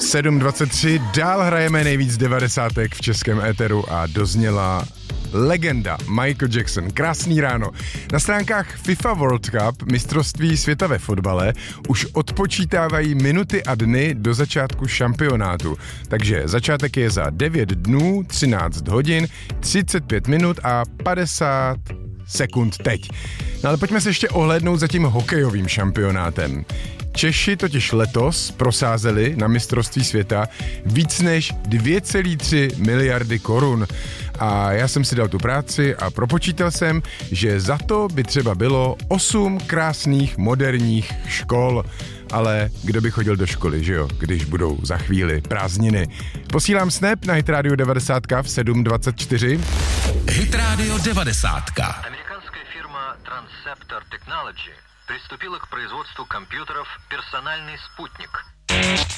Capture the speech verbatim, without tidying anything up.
sedm dvacet tři, dál hrajeme nejvíc devadesátek v českém éteru a dozněla legenda Michael Jackson. Krásný ráno. Na stránkách FIFA World Cup, mistrovství světa ve fotbale, už odpočítávají minuty a dny do začátku šampionátu. Takže začátek je za devět dnů, třináct hodin, třicet pět minut a padesát sekund teď. No ale pojďme se ještě ohlédnout za tím hokejovým šampionátem. Češi totiž letos prosázeli na mistrovství světa víc než dvě celé tři miliardy korun. A já jsem si dal tu práci a propočítal jsem, že za to by třeba bylo osm krásných moderních škol. Ale kdo by chodil do školy, že jo, když budou za chvíli prázdniny. Posílám snap na Hit Radio devadesát v sedm dvacet čtyři. Hit Radio devadesát. Американская фирма Transceptor Technology приступила к производству компьютеров «Персональный спутник».